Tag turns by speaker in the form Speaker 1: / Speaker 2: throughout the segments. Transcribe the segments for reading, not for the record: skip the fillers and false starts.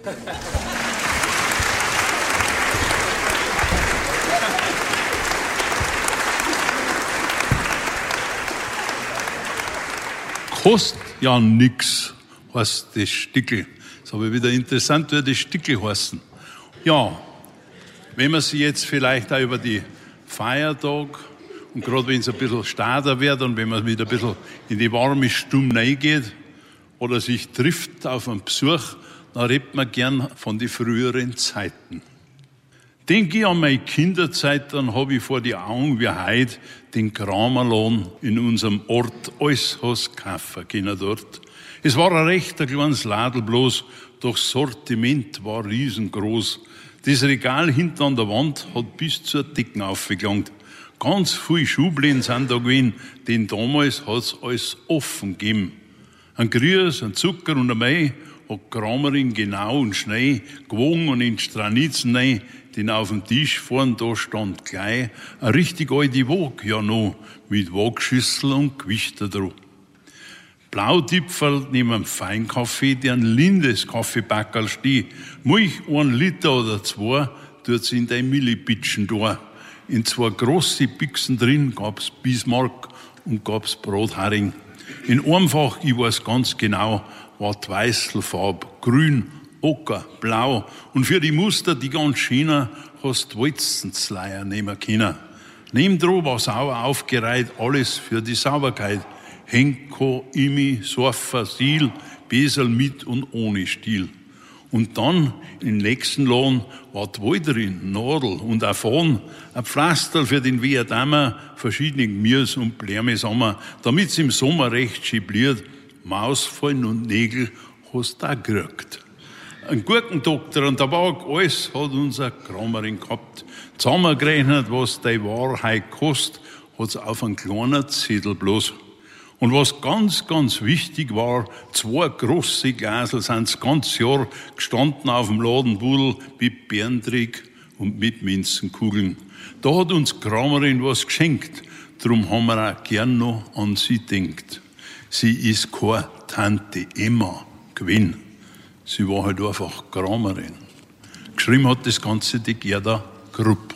Speaker 1: Kostet ja nix, heißt das Stickel. Das habe ich wieder interessant, wie das Stickel heißen. Ja, wenn man sich jetzt vielleicht auch über die Feiertag und gerade wenn es ein bisschen starker wird und wenn man wieder ein bisschen in die warme Stunde reingeht oder sich trifft auf einen Besuch, dann redet man gern von den früheren Zeiten. Denke ich an meine Kinderzeit, dann habe ich vor die Augen wie heute den Kramerlohn in unserem Ort alles kaufen können dort. Es war ein recht kleines Ladel bloß, doch das Sortiment war riesengroß. Das Regal hinten an der Wand hat bis zur Decke aufgelangt. Ganz viele Schubläden sind da gewesen, denn damals hat's alles offen gegeben. Ein Grüß, ein Zucker und ein Mai hat Kramerin genau und schnell gewogen und in Stranitzen rein, denn auf dem Tisch vorn da stand gleich eine richtig alte Waage, ja noch, mit Waagschüssel und Gewichter drauf. Blautipferl neben einem Feinkaffee, der ein lindes Kaffeebackerl steht. Milch, 1 Liter oder 2, tut's in dein Millipitschen da. In 2 große Bixen drin gab's Bismarck und gab's Bratharing. In einfach, ich weiß ganz genau, war die Weißelfarbe, grün, ocker, blau. Und für die Muster, die ganz schöner, hast du Walzensleier nehmen können. Nebendran war sauber aufgereiht, alles für die Sauberkeit. Henko, Imi, Sorfer, Siel, Besel mit und ohne Stiel. Und dann, im nächsten Lohn, war die Wolle drin, Nadel und ein Fahnen, ein Pflaster für den Vietnamer, verschiedene Gemüse und Blärmesommer, damit's im Sommer recht schibliert, Mausfallen und Nägel hast du auch gekriegt. Ein Gurkendoktor und Tabak, alles hat unser Kramerin gehabt. Zusammengerechnet, was die Wahrheit kostet, hat's auf einen kleinen Zettel bloß. Und was ganz, ganz wichtig war, 2 große Glasel sind das ganze Jahr gestanden auf dem Ladenbudel mit Bärentrick und mit Minzenkugeln. Da hat uns Kramerin was geschenkt, drum haben wir auch gern noch an sie denkt. Sie ist keine Tante Emma gewesen. Sie war halt einfach Kramerin. Geschrieben hat das Ganze die Gerda Krupp.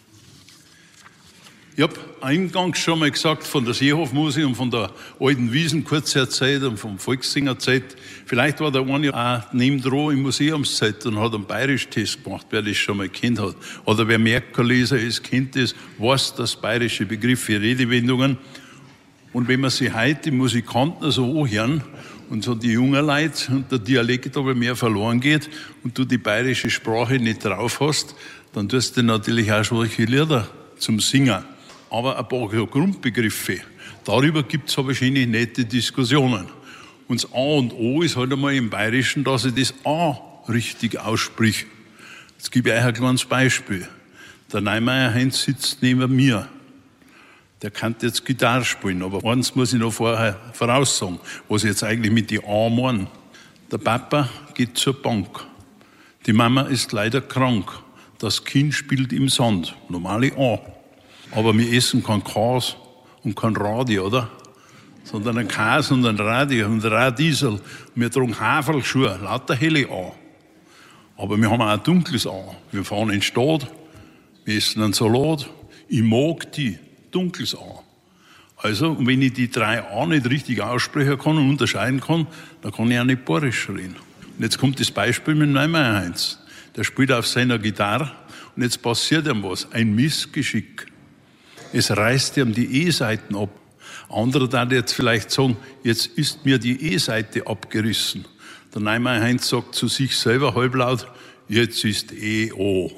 Speaker 1: Ich habe eingangs schon mal gesagt, von der Seehofmusik und von der alten Wiesenkurzhörzeit und vom Volkssingerzeit. Vielleicht war der eine auch nebendran im Museumszeit und hat einen Bayerisch-Test gemacht, wer das schon mal kennt hat. Oder wer Merkerleser ist, kennt das, weiß das bayerische Begriffe, Redewendungen. Und wenn man sich heute die Musikanten so anhören und so die jungen Leute und der Dialekt aber mehr verloren geht und du die bayerische Sprache nicht drauf hast, dann tust du natürlich auch solche Lieder zum Singen. Aber ein paar Grundbegriffe. Darüber gibt's aber schöne, nette Diskussionen. Und das A und O ist halt einmal im Bayerischen, dass ich das A richtig aussprich. Jetzt gebe ich euch ein kleines Beispiel. Der Neumeier Heinz sitzt neben mir. Der kann jetzt Gitarre spielen, aber eins muss ich noch vorher voraussagen, was ich jetzt eigentlich mit die A meine. Der Papa geht zur Bank. Die Mama ist leider krank. Das Kind spielt im Sand. Normale A. Aber wir essen kein Käse und kein Radio, oder? Sondern ein Käse und ein Radio und ein Radiesel. Wir tragen Haferlschuhe, lauter helle A. Aber wir haben auch ein dunkles A. Wir fahren in die Stadt, wir essen einen Salat. Ich mag die, dunkles A. Also, wenn ich die 3 A nicht richtig aussprechen kann und unterscheiden kann, dann kann ich auch nicht Bayerisch reden. Und jetzt kommt das Beispiel mit Neumeier Heinz. Der spielt auf seiner Gitarre und jetzt passiert ihm was, ein Missgeschick. Es reißt ihm die E-Seiten ab. Andere dann jetzt vielleicht sagen, jetzt ist mir die E-Seite abgerissen. Der Neumeier Heinz sagt zu sich selber halblaut, jetzt ist E-O.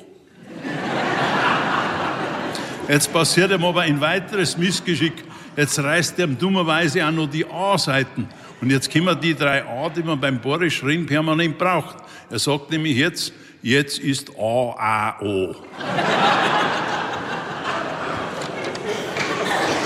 Speaker 1: Jetzt passiert ihm aber ein weiteres Missgeschick. Jetzt reißt er ihm dummerweise auch noch die A-Seiten. Und jetzt kommen die 3 A, die man beim Bayerisch reden permanent braucht. Er sagt nämlich jetzt ist A-A-O.